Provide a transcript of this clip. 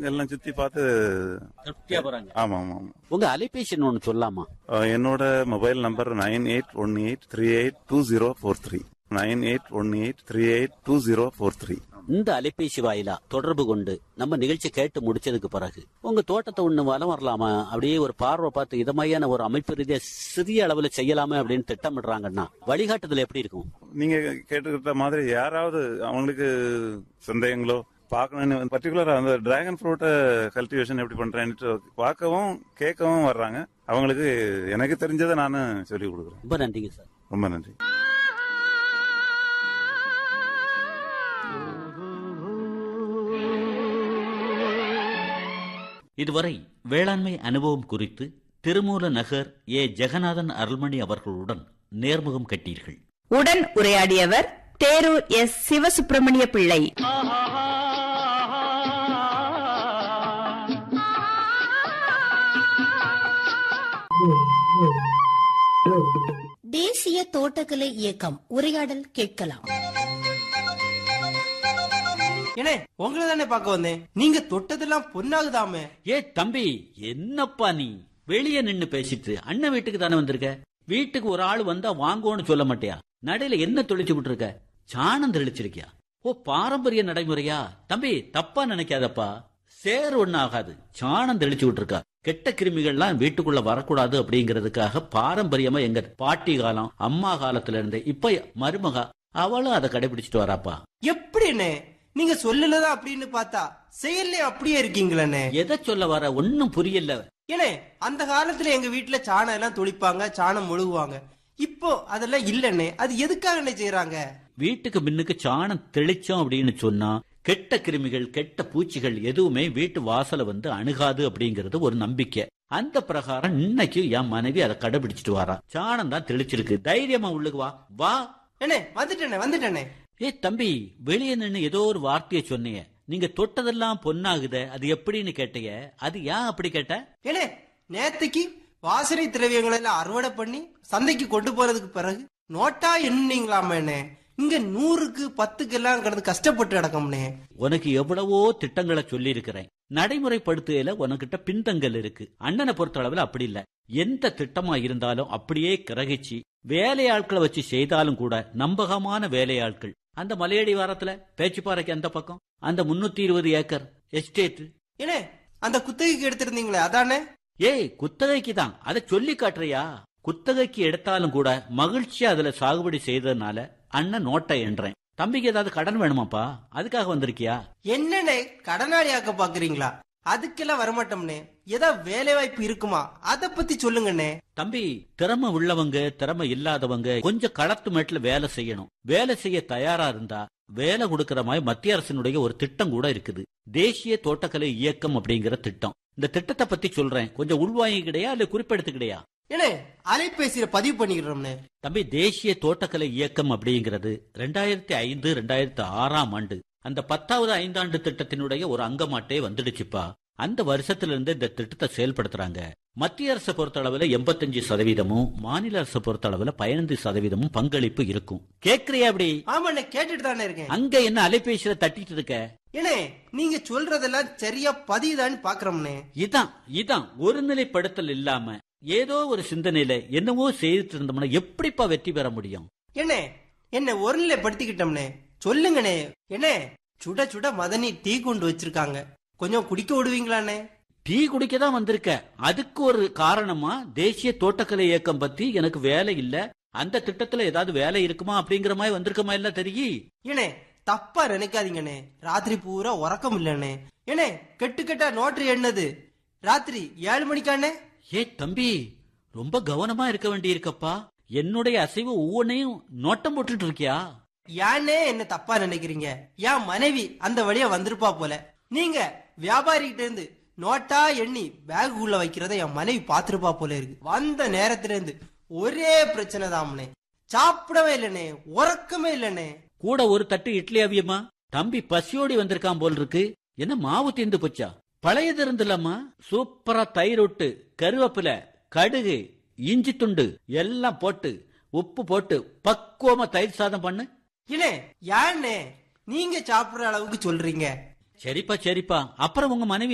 எல்லாம் சுத்தி பார்த்து திருப்தியா போறாங்க. ஆமா ஆமா ஆமா. உங்க அலைபேசி ஒண்ணு சொல்லாமா? என்னோட மொபைல் நம்பர் 9818382043 9818382043. இந்த அலைபேசி வாயிலா தொடர்பு கொண்டு நம்ம நிகழ்ச்சி கேட்டு முடிச்சதுக்கு பிறகு உங்க தோட்டத்தை ஒண்ணு வலம் வரலாமா, அப்படியே ஒரு பார்வை பார்த்து இதமையான ஒரு அமைப்பு ரீதியா சிறிய அளவுல செய்யலாமே அப்படின்னு திட்டமிடுறாங்கன்னா வழிகாட்டுதல் எப்படி இருக்கும்? நீங்க கேட்டுக்கிட்ட மாதிரி யாராவது அவங்களுக்கு சந்தேகங்களோ பார்க்கணும்னு பர்டிகுலரா அந்த டிராகன் ஃப்ரூட் கல்டிவேஷன் எப்படி பண்றேன்னு பார்க்கவும் கேட்கவும் வர்றாங்க. அவங்களுக்கு எனக்கு தெரிஞ்சதை நான் சொல்லி கொடுக்குறேன். ரொம்ப நன்றிங்க சார். ரொம்ப நன்றி. இதுவரை வேளாண்மை அனுபவம் குறித்து திருமூல நகர் ஏ ஜெகநாதன் அருள்மணி அவர்களுடன் நேர்முகம் கட்டீர்கள். உடன் உரையாடியவர் தேரூர் எஸ் சிவசுப்பிரமணிய பிள்ளை. தேசிய தோட்டக்கலை இயக்கம் உரையாடல் கேட்கலாம். ஏனே உங்களை தானே பார்க்க வந்தேன். நீங்க தொட்டதெல்லாம் பொன்னாகுதாமே. ஏ தம்பி, என்னப்பா நீ வெளியே நின்னு பேசிட்டு அண்ணன் வீட்டுக்கு தானே வந்திருக்க? வீட்டுக்கு ஒரு ஆள் வந்தா வாங்கோன்னு சொல்ல மாட்டியா? நடையில என்ன தொளிச்சு விட்டு இருக்க? சாணம் தெளிச்சிருக்கியா? ஓ, பாரம்பரிய நடைமுறையா? தம்பி தப்பா நினைக்காதப்பா, சேர் ஒண்ணு ஆகாது. சாணம் தெளிச்சு விட்டு இருக்கா. கெட்ட கிருமிகள்லாம் வீட்டுக்குள்ள வரக்கூடாது அப்படிங்கறதுக்காக பாரம்பரியமா எங்க பாட்டி காலம் அம்மா காலத்துல இருந்து இப்ப மருமகா அவளும் அதை கடைபிடிச்சிட்டு வராப்பா. எப்படின்னு நீங்க சொல்லலதா அப்படின்னு பார்த்தா செயல்ல அப்படியே இருக்கீங்களே. எதை சொல்ல வர ஒன்னும் புரியல. ஏனே அந்த காலத்துல எங்க வீட்டுல சாணம் எல்லாம் தொளிப்பாங்க, சாணம் முழுகுவாங்க. இப்போ அதெல்லாம் இல்லன்னு. அது எதுக்காக என்ன செய்யறாங்க? வீட்டுக்கு முன்னுக்கு சாணம் தெளிச்சோம் அப்படின்னு சொன்னா கெட்ட கிருமிகள் கெட்ட பூச்சிகள் எதுவுமே வீட்டு வாசல வந்து அணுகாது அப்படிங்கறது ஒரு நம்பிக்கை. அந்த பிரகாரம் இன்னைக்கு என் மனைவி அதை கடைபிடிச்சிட்டு வரா. சாணம் தான் தெளிச்சிருக்கு. தைரியமா உள்ளுக்கு வா வா. என்ன வந்துட்டேனே. ஏ தம்பி, வெளியே நின்னு ஏதோ ஒரு வார்த்தைய சொன்னீங்க. நீங்க தொட்டதெல்லாம் பொன்னாகுத, அது எப்படின்னு கேட்டீங்க. அது ஏன் அப்படி கேட்ட? ஏனே நேத்துக்கு வாசனை திரவியங்களை எல்லாம் அறுவடை பண்ணி சந்தைக்கு கொண்டு போறதுக்கு பிறகு நோட்டா என்னீங்களாமே. இங்க 100க்கு 10க்கு எல்லாம் கிடந்து கஷ்டப்பட்டு அடக்கம்னே. உனக்கு எவ்வளவோ திட்டங்களை சொல்லி இருக்கிறேன். நடைமுறைப்படுத்துகையில உனக்கிட்ட பின்தங்கல் இருக்கு. அண்ணனை பொறுத்த அளவுல அப்படி இல்ல. எந்த திட்டமா இருந்தாலும் அப்படியே கிரகிச்சு வேலையாட்களை வச்சு செய்தாலும் கூட நம்பகமான வேலையாட்கள். அந்த மலையடி வாரத்துல பேச்சுப்பாறைக்கு அந்த பக்கம் அந்த 320 ஏக்கர் எஸ்டேட். ஏனே அந்த குத்தகைக்கு எடுத்திருந்தீங்களே அதானே? ஏய், குத்தகைக்கு தான். அதை சொல்லி காட்டுறியா? குத்தகைக்கு எடுத்தாலும் கூட மகிழ்ச்சியா அதுல சாகுபடி செய்ததுனால அண்ணன் நோட்டை என்றேன். தம்பிக்கு ஏதாவது கடன் வேணுமாப்பா? அதுக்காக வந்திருக்கியா? என்னண்ணே கடனாளியாக்க பாக்குறீங்களா? அதுக்கெல்லாம் வரமாட்டோம்னே. ஏதாவது வேலை வாய்ப்பு இருக்குமா அத பத்தி சொல்லுங்கண்ணே. தம்பி, திறமை உள்ளவங்க திறமை இல்லாதவங்க கொஞ்சம் களத்து மேட்டுல வேலை செய்யணும். வேலை செய்ய தயாரா இருந்தா வேலை கொடுக்கற மாதிரி மத்திய அரசினுடைய ஒரு திட்டம் கூட இருக்குது. தேசிய தோட்டக்கலை இயக்கம் அப்படிங்கிற திட்டம். இந்த திட்டத்தை பத்தி சொல்றேன், கொஞ்சம் உள்வாங்கிக்கிடையா இல்ல குறிப்பெடுத்துக்கிடையா? ஏனே அலைபேசியில பதிவு பண்ணிக்கிறோம்னே. தம்பி, தேசிய தோட்டக்கலை இயக்கம் அப்படிங்கிறது 2005-2006 ஆண்டு அந்த 10வது ஐந்தாண்டு திட்டத்தினுடைய ஒரு அங்கமாட்டே வந்துடுச்சுப்பா. அந்த வருஷத்துல இருந்து இந்த திட்டத்தை செயல்படுத்துறாங்க. மத்திய அரசு பொறுத்த அளவுல 85%, மாநில அரசு பொறுத்த அளவுல 15% பங்களிப்பு இருக்கும். கேக்குறியா? அப்படி ஆமாண்ணே, கேட்டுட்டு தானே இருக்கேன். அங்க என்ன அலைபேசியில தட்டிட்டு இருக்க? ஏனே நீங்க சொல்றதெல்லாம் சரியா பதியுதான்னு பாக்குறோம்னே. இதான் ஒருநிலைப்படுத்தல் இல்லாம ஏதோ ஒரு சிந்தனையில என்னவோ செய்துட்டு இருந்தோம்னா எப்படிப்பா வெற்றி பெற முடியும்? என்ன ஒருநிலைப்படுத்திக்கிட்டோம்னே. சொல்லுங்கண்ணே. என்ன சுட சுட மதனி டீ கொண்டு வச்சிருக்காங்க, கொஞ்சம் குடிக்க விடுவீங்களாண்ணே? டீ குடிக்க தான் வந்திருக்க. அதுக்கு ஒரு காரணமா தேசிய தோட்டக்கலை இயக்கம் பத்தி எனக்கு வேலை இல்ல, அந்த திட்டத்துல ஏதாவது வேலை இருக்குமா அப்படிங்கிற மாதிரி வந்திருக்கமா இல்ல தெரியும். ஏனே தப்பா நினைக்காதீங்கண்ணே. ராத்திரி பூரா உறக்கம் இல்லண்ணே. ஏனே கெட்டா நோட்டு என்னது ராத்திரி 7 மணிக்காண்ணே? ஏ தம்பி, ரொம்ப கவனமா இருக்க வேண்டி இருக்கப்பா. என்னுடைய அசைவு ஒவ்வொன்னையும் நோட்டம் போட்டுட்டு இருக்கியா? ஏன்னே என்ன தப்பா நினைக்கிறீங்க? என் மனைவி அந்த வழியா வந்திருப்பா போல. நீங்க வியாபாரிகிட்ட இருந்து நோட்டா எண்ணி பேக் உள்ள வைக்கிறத என் மனைவி பாத்துருப்பா போல இருக்கு. வந்த நேரத்துல இருந்து ஒரே பிரச்சனை தாம்னே. சாப்பிடவே இல்லனே, உறக்கமே இல்லனே. கூட ஒரு தட்டு இட்லி அவியமா? தம்பி பசியோடி வந்திருக்கான் போல் இருக்கு. என்ன மாவு தீர்ந்து போச்சா? பழையது இருந்துலம்மா. சூப்பரா தயிரொட்டு, கருவேப்பிலை, கடுகு, இஞ்சி துண்டு எல்லாம் போட்டு உப்பு போட்டு பக்குவமா தயிர் சாதம் பண்ணு. இல்ல ஏன்னே நீங்க சாப்பிடுற அளவுக்கு சொல்றீங்க? சரிப்பா. அப்புறம் உங்க மனைவி